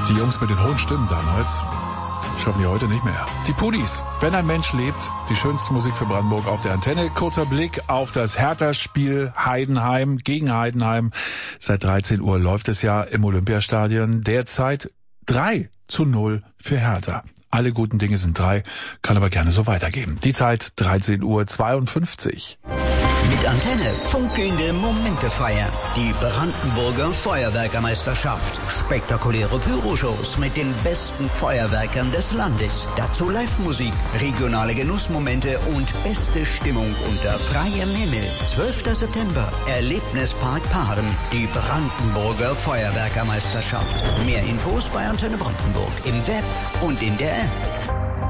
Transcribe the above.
Die Jungs mit den hohen Stimmen damals schaffen die heute nicht mehr. Die Pudis, wenn ein Mensch lebt, die schönste Musik für Brandenburg auf der Antenne. Kurzer Blick auf das Hertha-Spiel Heidenheim gegen Heidenheim. Seit 13 Uhr läuft es ja im Olympiastadion. Derzeit 3:0 für Hertha. Alle guten Dinge sind 3, kann aber gerne so weitergehen. Die Zeit 13:52 Uhr. Mit Antenne funkelnde Momente feiern. Die Brandenburger Feuerwerkermeisterschaft. Spektakuläre Pyroshows mit den besten Feuerwerkern des Landes. Dazu Live-Musik, regionale Genussmomente und beste Stimmung unter freiem Himmel. 12. September, Erlebnispark Paaren. Die Brandenburger Feuerwerkermeisterschaft. Mehr Infos bei Antenne Brandenburg im Web und in der App.